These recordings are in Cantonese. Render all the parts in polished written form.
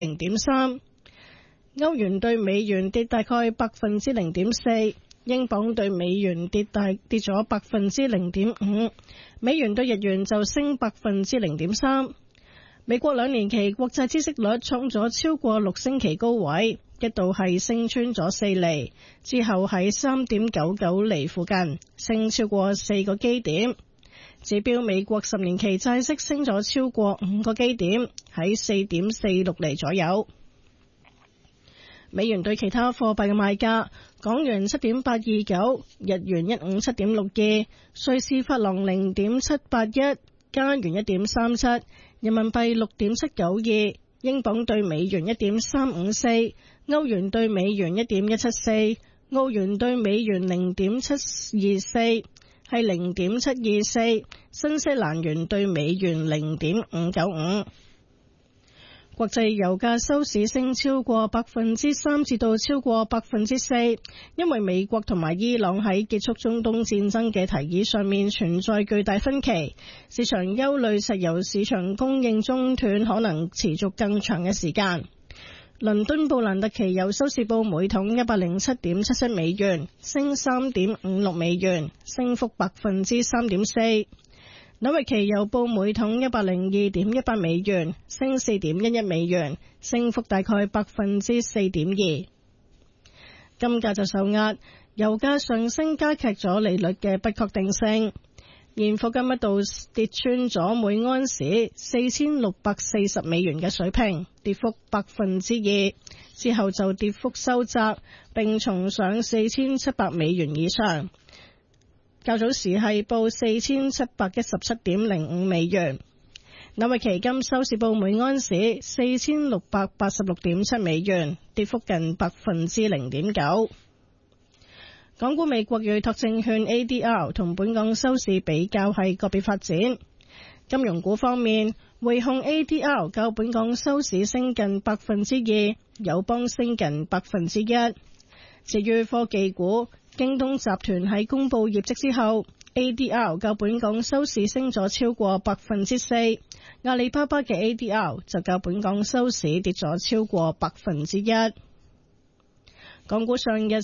0.3%。歐元對美元跌大概0.4%，英鎊對美元跌咗0.5%，美元對日元就升0.3%。美國兩年期國債孳息率創咗超過6星期高位，一度係升穿咗4厘，之後喺3.99厘附近升超過4個基點。指標美國10年期債息升咗超過5個基點，喺4.46厘左右。美元對其他貨幣嘅賣價：港元7.829，日元157.62，瑞士法郎0.781，加元1.37，人民幣6.792，英鎊對美元1.354，歐元對美元1.174，澳元對美元0.724，係0.724，新西蘭元對美元0.595。國際油價收市升超過3%至到超過4%，因為美國同埋伊朗喺結束中東戰爭嘅提議上面存在巨大分歧，市場憂慮石油市場供應中斷可能持續更長嘅時間。倫敦布蘭特期油收市報每桶107.77美元，升3.56美元，升幅3.4%。紐約期油報每桶102.18美元，升4.11美元，升幅大概4.2%。金價就受壓，油價上升加劇咗利率嘅不確定性。現貨金一度跌穿咗每盎司4640美元嘅水平，跌幅2%，之後就跌幅收窄，並重上4700美元以上。較早時係報4717.05美元，紐約期金收市報每盎司4686.7美元，跌幅近0.9%。港股美國預託證券 ADR 同本港收市比較係個別發展。金融股方面，匯控 ADR 較本港收市升近2%，友邦升近1%。至於科技股，京東集團喺公布業績之後 ，ADR 較本港收市升咗超過4%，阿里巴巴嘅 ADR 就較本港收市跌咗超過1%。港股上日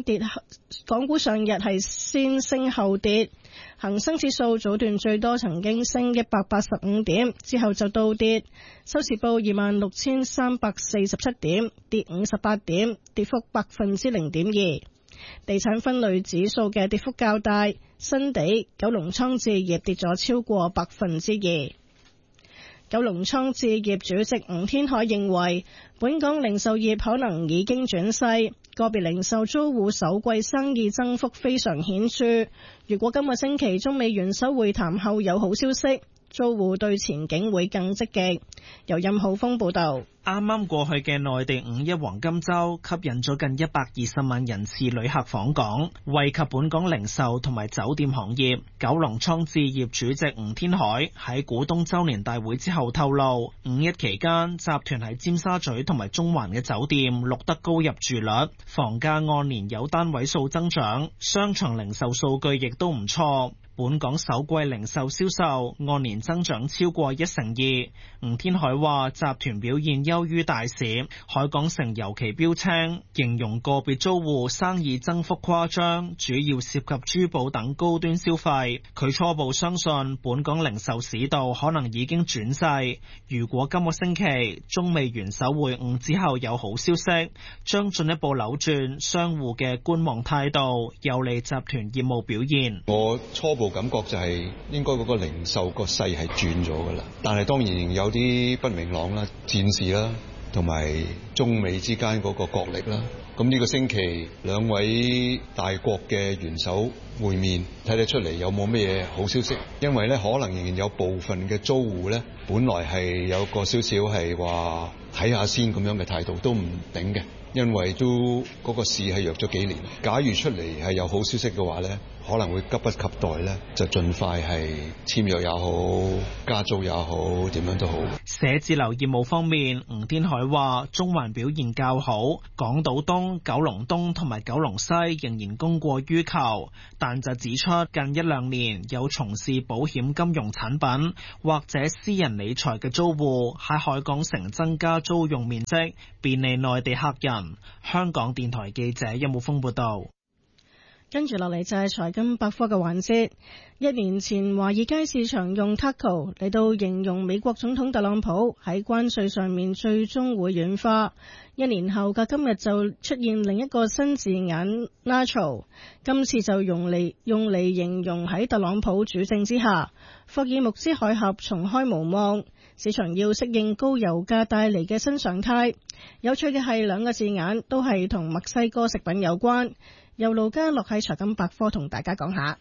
係先升後跌，恒生指數早段最多曾經升185點，之後就倒跌，收市報26,347點，跌58點，跌幅0.2%。地產分類指數嘅跌幅較大，新地、九龍倉置業跌咗超過2%。九龍倉置業主席吳天海認為，本港零售業可能已經轉勢，個別零售租戶首季生意增幅非常顯著。如果今個星期中美元首會談後有好消息，租戶對前景會更積極。由任浩峰報道。 啱啱過去嘅內地五一黃金週吸引咗近120萬人次旅客訪港，惠及本港零售同埋酒店行業。九龍倉置業主席吳天海喺股東周年大會之後透露，五一期間集團喺尖沙咀同埋中環嘅酒店錄得高入住率，房價按年有單位數增長，商場零售數據亦都唔錯。本港首季零售銷售按年增長超過1成2。吳天海話集團表現優於大市，海港城尤其標青，形容個別租戶生意增幅誇張，主要涉及珠寶等高端消費。佢初步相信本港零售市道可能已經轉勢，如果今個星期中美元首會晤之後有好消息，將進一步扭轉商戶嘅觀望態度，有利集團業務表現。 我初步感覺就係應該嗰個零售個勢係轉咗㗎啦，但係當然有啲不明朗啦，戰事啦，同埋中美之間嗰個角力啦。咁呢個星期兩位大國嘅元首會面，睇得出嚟有冇咩好消息？因為咧可能仍然有部分嘅租戶咧，本來係有個少少係話睇下先咁樣嘅態度都唔頂嘅。 因為都嗰個市係弱咗幾年。假如出嚟係有好消息嘅話咧，可能會急不及待咧，就盡快係簽約也好，加租也好，點樣都好。 寫字樓業務方面，吳天海話中環表現較好，港島東、九龍東同埋九龍西仍然供過於求，但就指出近一兩年有從事保險金融產品或者私人理財嘅租戶喺海港城增加租用面積，便利內地客人。香港電台記者邱慕峰報道。 跟住落嚟就係財金百科嘅環節。1年前，華爾街市場用 taco 嚟到形容美國總統特朗普喺關稅上面最終會軟化。1年後嘅今日就出現另一個新字眼 nacho， 今次就用嚟形容喺特朗普主政之下，霍爾木茲海峽重開無望，市場要適應高油價帶嚟嘅新常態。有趣嘅係兩個字眼都係同墨西哥食品有關。由盧家樂喺財金百科同大家講下。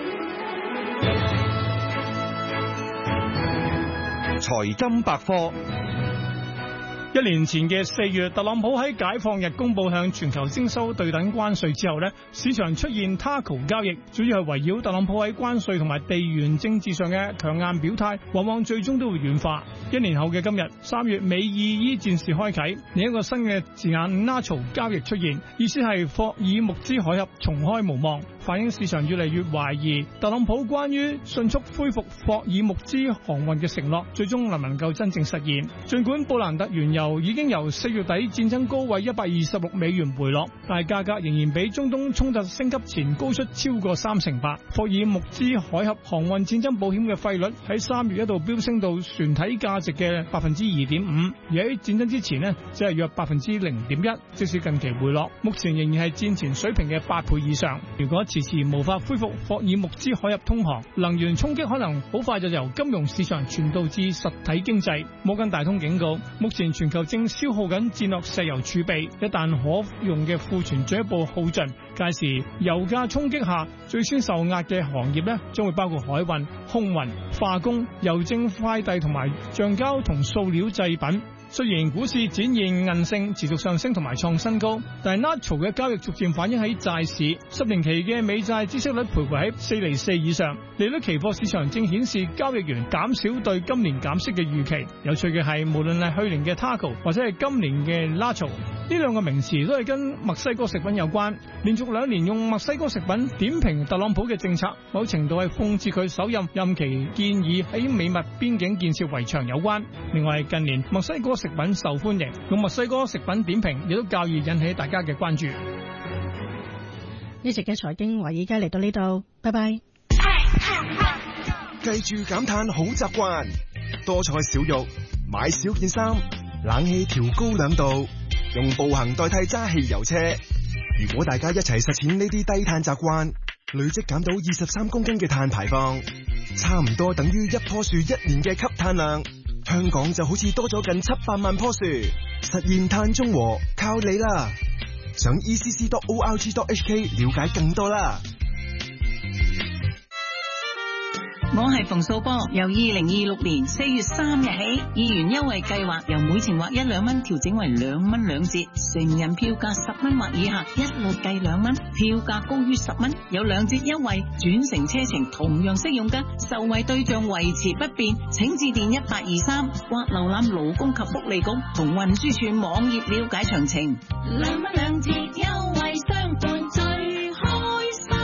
財金百科。1年前嘅4月，特朗普喺解放日公布向全球徵收對等關稅之後呢，市場出現 taco 交易，主要係圍繞特朗普喺關稅同埋地緣政治上嘅強硬表態，往往最終都會軟化。1年後嘅今日，3月美意伊戰事開啟，另一個新嘅字眼 nacho 交易出現，意思係霍爾木茲海峽重開無望，反映市場越嚟越懷疑特朗普關於迅速恢復霍爾木茲航運嘅承諾，最終能唔能夠真正實現。儘管布蘭特原油已經由4月底戰爭高位126美元回落，但係價格仍然比中東衝突升級前高出超過38%。霍爾木茲海峽航運戰爭保險嘅費率喺3月一度飆升到船體價值嘅 2.5%， 而喺戰爭之前呢，只係約 0.1%， 即使近期回落，目前仍然係戰前水平嘅8倍以上。如果遲遲無法恢復霍爾木茲海峽通航，能源衝擊可能好快就由金融市場傳導至實體經濟。摩根大通警告，目前全球正消耗緊戰略石油儲備，一旦可用嘅庫存進一步耗盡，屆時油價衝擊下最先受壓嘅行業呢，將會包括海運、空運、化工、郵政快遞同埋橡膠同塑料製品。雖然股市展現韌性，持續上升同埋創新高，但係 nacho 嘅交易逐漸反映喺債市，10年期嘅美債孳息率徘徊喺4厘4以上，利率期貨市場正顯示交易員減少對今年減息嘅預期。有趣嘅係，無論係去年嘅 taco 或者係今年嘅 nacho，呢兩個名詞都係跟墨西哥食品有關，連續2年用墨西哥食品點評特朗普嘅政策，某程度係諷刺佢首任期建議喺美墨邊境建設圍牆有關。另外近年墨西哥食品受歡迎，用墨西哥食品點評亦都較易引起大家嘅關注。 呢集嘅財經華爾街嚟到呢度，拜拜。 記住減碳好習慣，多菜少肉，買少件衫，冷氣調高2度，用步行代替揸汽油車。如果大家一齊實踐呢啲低碳習慣，累積減到23公斤嘅碳排放，差唔多等於一棵樹1年嘅吸碳量。香港就好似多咗近700萬棵樹，實現碳中和靠你啦！上 ECC.org.hk 了解更多啦。 我係馮素波，由2026年4月3日起，議員優惠計劃由每程劃1、2蚊調整為2蚊2折，成人票價10蚊或以下一律計2蚊，票價高於10蚊有2折優惠，轉乘車程同樣適用㗎，受惠對象維持不變，請致電1823或瀏覽勞工及福利局同運輸署網頁了解詳情。2蚊2折優惠相伴最開心。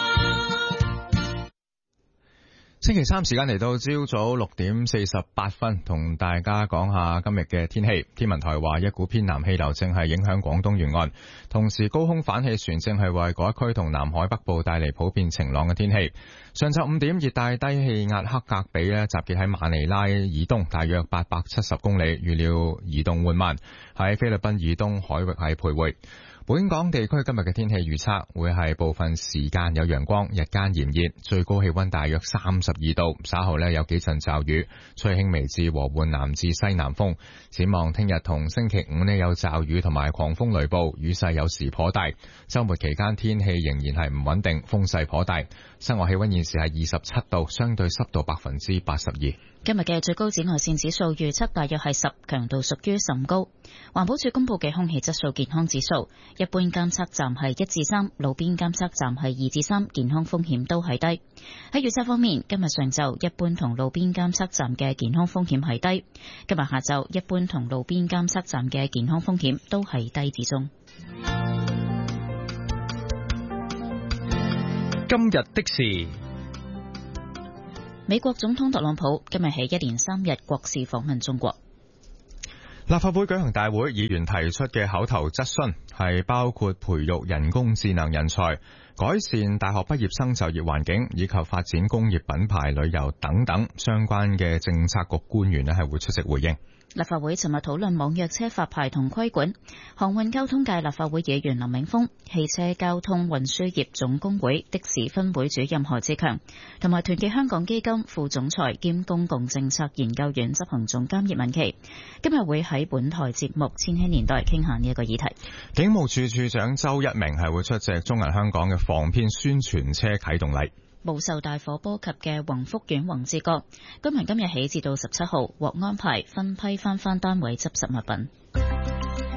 星期三時間嚟到朝早6點48分，同大家講下今日嘅天氣。天文台話一股偏南氣流正係影響廣東沿岸，同時高空反氣旋正係為嗰一區同南海北部帶嚟普遍晴朗嘅天氣。上晝5點，熱帶低氣壓克格比呢集結喺馬尼拉以東大約870公里，預料移動緩慢，喺菲律賓以東海域係徘徊。本港地區今日嘅天氣預測會係部分時間有陽光，日間炎熱，最高氣溫大約32度。稍後有幾陣驟雨，吹輕微至和緩南至西南風。展望聽日同星期5有驟雨同埋狂風雷暴，雨勢有時頗大。周末期間天氣仍然係唔穩定，風勢頗大。室外氣溫現時係27度，相對濕度82%。 今日嘅最高紫外線指數預測大約係10，強度屬於甚高。 環保署公布嘅空氣質素健康指數，一般監測站係1至3，路邊監測站係2至3，健康風險都係低。喺預測方面，今日上晝一般同路邊監測站嘅健康風險係低，今日下晝一般同路邊監測站嘅健康風險都係低至中。 今日的事， 美國總統特朗普今日起一連3日國事訪問中國。 立法會舉行大會，議員提出嘅口頭質詢係包括培育人工智能人才、改善大學畢業生就業環境以及發展工業品牌旅遊等等相關嘅政策局官員係會出席回應。 立法會尋日討論網約車發牌同規管，航運交通界立法會議員林永峰、汽車交通運輸業總工會的士分會主任何志強，同埋團結香港基金副總裁兼公共政策研究院執行總監葉文琪，今日會喺本台節目《千禧年代》傾下呢一個議題。 警務處處長周一鳴係會出席中銀香港嘅防騙宣傳車啟動禮。 冇受大火波及嘅宏福苑宏志閣居民今日起至到17號獲安排分批翻單位執拾物品。